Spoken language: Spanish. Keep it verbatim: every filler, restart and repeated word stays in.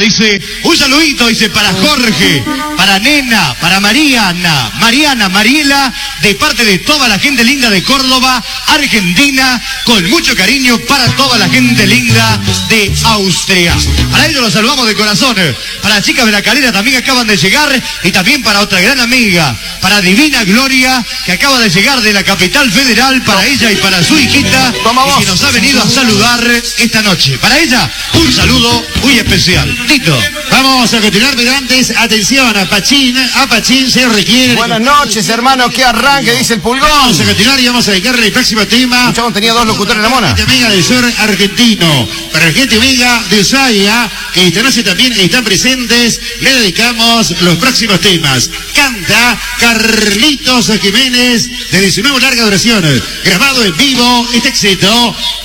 dice, un saludito, dice, para Jorge, para Nena, para Mariana, Mariana, Mariela, de parte de toda la gente linda de Córdoba, Argentina, con mucho cariño para toda la gente linda de Austria. Para ellos los saludamos de corazón, para las chicas de la Calera también acaban de llegar, y también para otra gran amiga, para Divina Gloria, que acaba de llegar de la capital federal, para ella y para su hijita, y que nos ha venido a saludar esta noche. Para ella, un saludo muy especial. Tito. Vamos a continuar, pero antes, atención, a Pachín, a Pachín se requiere... Buenas noches, hermano, que arranque, dice el Pulgón. Vamos a continuar y vamos a dedicarle el próximo tema. Un chabón tenía dos locutores en la mona. Gente amiga del sur argentino, para la gente amiga de Ushuaia, que esta noche también están presentes, le dedicamos los próximos temas. Canta Carlitos Jiménez, de diecinueve larga duración, grabado en vivo, este éxito